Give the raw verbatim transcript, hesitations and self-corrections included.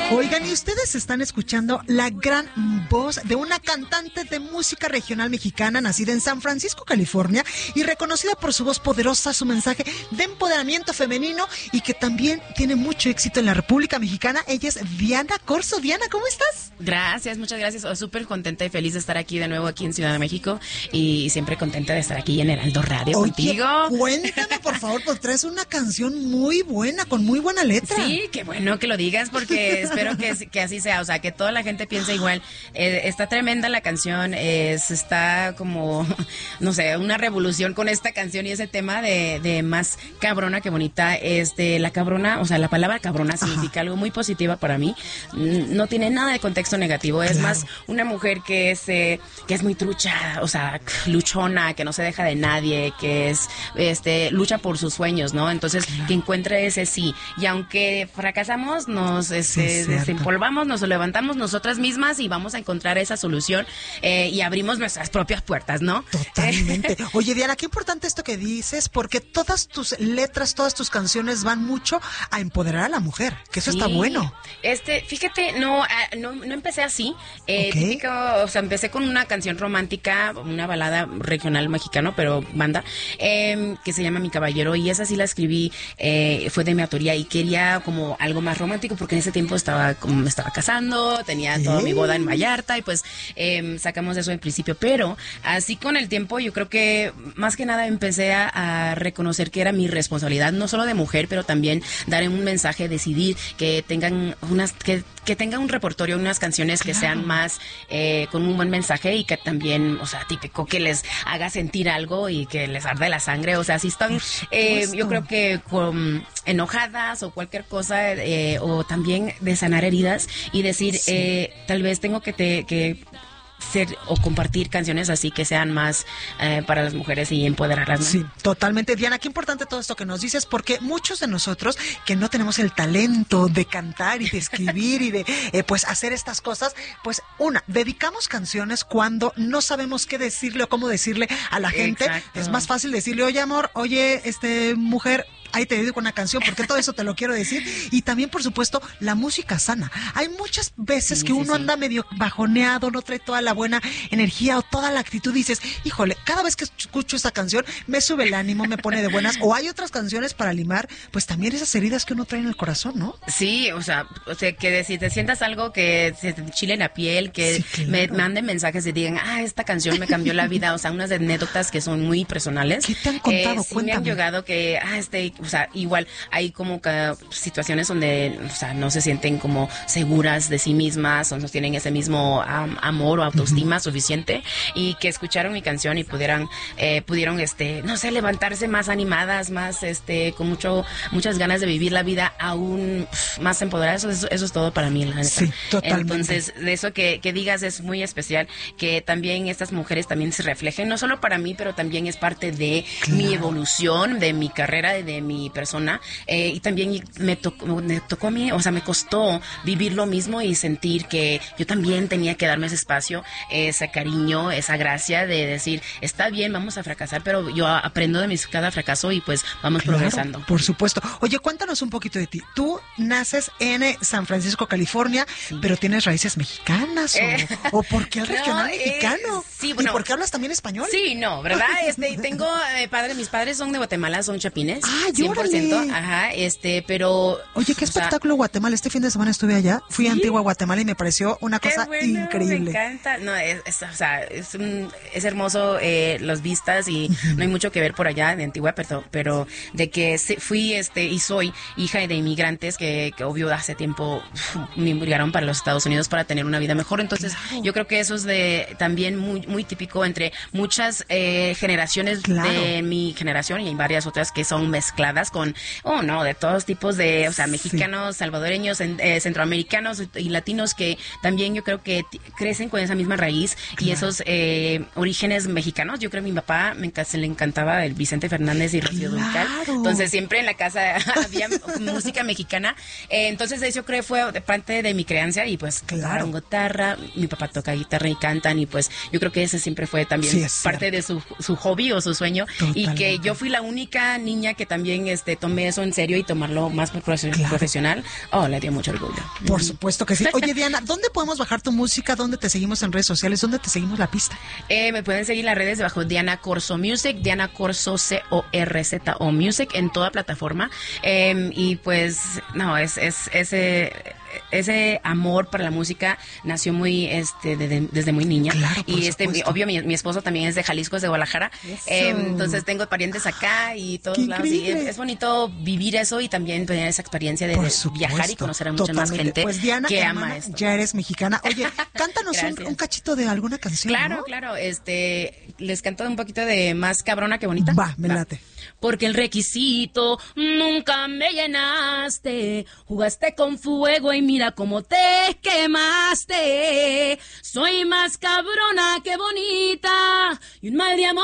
Oigan, y ustedes están escuchando la gran voz de una cantante de música regional mexicana nacida en San Francisco, California, y reconocida por su voz poderosa, su mensaje de empoderamiento femenino y que también tiene mucho éxito en la República Mexicana. Ella es Diana Corzo. Diana, ¿cómo estás? Gracias, muchas gracias. Oh, súper contenta y feliz de estar aquí de nuevo aquí en Ciudad de México y siempre contenta de estar aquí en Heraldo Radio. Oye, contigo. Cuéntame, por favor, pues traes una canción muy buena, con muy buena letra. Sí, qué bueno que lo digas porque espero que, que así sea, o sea, que toda la gente piense igual. Eh, está tremenda la canción, es, está como, no sé, una revolución con esta canción y ese tema de, de más cabrona que bonita. Este, la cabrona, o sea, la palabra cabrona significa Ajá. algo muy positiva para mí. No tiene nada de contexto negativo, es claro. más una mujer que es, eh, que es muy trucha, o sea, luchona, que no se deja de nadie, que es, este, lucha por sus sueños, ¿no? Entonces, claro. que encuentre ese sí. Y aunque fracasamos, nos este, sí, desempolvamos, nos levantamos nosotras mismas y vamos a encontrar esa solución eh, y abrimos nuestras propias puertas, ¿no? Totalmente. Oye, Diana, qué importante esto que dices, porque todas tus letras, todas tus canciones van mucho a empoderar a la mujer, que eso sí. está bueno. Este, fíjate, no, no, no empecé así. Eh, okay. típico, o sea, empecé con una canción romántica, una balada regional mexicano, pero banda, eh, que se llama Mi Caballero, y esa sí la escribí, eh, fue de mi autoría y quería como algo más romántico porque en ese tiempo estaba como me estaba casando, tenía toda mi boda en Vallarta y pues eh, sacamos eso en principio, pero así con el tiempo yo creo que más que nada empecé a, a reconocer que era mi responsabilidad, no solo de mujer, pero también dar un mensaje, decidir que tengan unas, que, que tengan un repertorio, unas canciones que claro. sean más eh, con un buen mensaje y que también, o sea, típico que les haga sentir algo y que les arde la sangre, o sea, si están, eh, yo creo que con enojadas o cualquier cosa, eh, o también de sanar heridas y decir, sí. eh, tal vez tengo que, te, que ser o compartir canciones así que sean más eh, para las mujeres y empoderarlas, ¿no? Sí, totalmente. Diana, qué importante todo esto que nos dices, porque muchos de nosotros que no tenemos el talento de cantar y de escribir y de eh, pues hacer estas cosas, pues una, dedicamos canciones cuando no sabemos qué decirle o cómo decirle a la gente. Exacto. Es más fácil decirle, oye amor, oye este mujer, ahí te dedico una canción porque todo eso te lo quiero decir. Y también, por supuesto, la música sana. Hay muchas veces sí, que uno sí, anda sí. medio bajoneado, no trae toda la buena energía o toda la actitud. Dices, híjole, cada vez que escucho esta canción me sube el ánimo, me pone de buenas. O hay otras canciones para limar, pues también esas heridas que uno trae en el corazón, ¿no? Sí, o sea, o sea que si te sientas algo que se te chile la piel, que sí, claro. me manden mensajes y digan, ah, esta canción me cambió la vida. O sea, unas anécdotas que son muy personales. ¿Qué te han contado? Eh, sí me han llegado que, ah, este... O sea, igual hay como que situaciones donde, o sea, no se sienten como seguras de sí mismas o no tienen ese mismo um, amor o autoestima uh-huh. suficiente y que escucharon mi canción y pudieran, eh, pudieron, este, no sé, levantarse más animadas, más, este, con mucho, muchas ganas de vivir la vida aún pff, más empoderadas. Eso, eso, eso es todo para mí, la neta. Sí, totalmente. Entonces, de eso que, que digas es muy especial, que también estas mujeres también se reflejen, no solo para mí, pero también es parte de claro. mi evolución, de mi carrera, de mi persona, eh, y también me tocó, me tocó a mí, o sea, me costó vivir lo mismo y sentir que yo también tenía que darme ese espacio, ese cariño, esa gracia de decir, está bien, vamos a fracasar, pero yo aprendo de mis cada fracaso y pues vamos claro, progresando. Por supuesto. Oye, cuéntanos un poquito de ti. Tú naces en San Francisco, California, sí. pero tienes raíces mexicanas, eh, o, o ¿por qué el regional no, mexicano? Eh, sí, bueno, ¿y por qué hablas también español? Sí, no, ¿verdad? Este, tengo eh, padre, mis padres son de Guatemala, son chapines. Ah, cien por ciento, ajá, este, pero... Oye, qué espectáculo sea, Guatemala. Este fin de semana estuve allá, fui ¿sí? a Antigua Guatemala y me pareció una cosa bueno, increíble. Me encanta, no, es, es, o sea, es, un, es hermoso eh, las vistas y uh-huh. no hay mucho que ver por allá de Antigua, pero, pero de que fui este y soy hija de inmigrantes que, que obvio hace tiempo uf, me migraron para los Estados Unidos para tener una vida mejor, entonces claro. yo creo que eso es de también muy, muy típico entre muchas eh, generaciones claro. de mi generación y hay varias otras que son mezcladas con oh no, de todos tipos de, o sea, mexicanos, sí. salvadoreños, eh, centroamericanos y latinos que también yo creo que t- crecen con esa misma raíz claro. y esos eh, orígenes mexicanos. Yo creo que a mi papá me enc- se le encantaba el Vicente Fernández y Rocío claro. Dúrcal. Entonces siempre en la casa había música mexicana. Eh, entonces eso creo fue de parte de mi crianza y pues claro. tocaron guitarra, mi papá toca guitarra y cantan y pues yo creo que ese siempre fue también sí, parte de su, su hobby o su sueño. Totalmente. Y que yo fui la única niña que también también este tomé eso en serio y tomarlo más profesional, Claro. profesional, oh, le dio mucho orgullo. Por supuesto que sí. Oye, Diana, ¿dónde podemos bajar tu música? ¿Dónde te seguimos en redes sociales? ¿Dónde te seguimos la pista? Eh, me pueden seguir en las redes bajo Diana Corzo Music, Diana Corzo C O R Z O Music en toda plataforma. Eh, y pues, no, es, es ese... ese amor para la música nació muy este de, de, desde muy niña. Claro, por y este mi, supuesto. obvio mi, mi esposo también es de Jalisco, es de Guadalajara. Eh, entonces tengo parientes acá y todos ¡Qué lados y increíble! es, es bonito vivir eso y también tener esa experiencia de, Por de supuesto, viajar y conocer a mucha más totalmente. gente Pues Diana, que hermana, ama esto. ya eres mexicana. Oye, cántanos un, Gracias. un cachito de alguna canción, Claro, ¿no? claro, este les canto un poquito de Más cabrona que bonita. Va, me late. Porque el requisito nunca me llenaste, jugaste con fuego y mira cómo te quemaste. Soy más cabrona que bonita y un mal de amor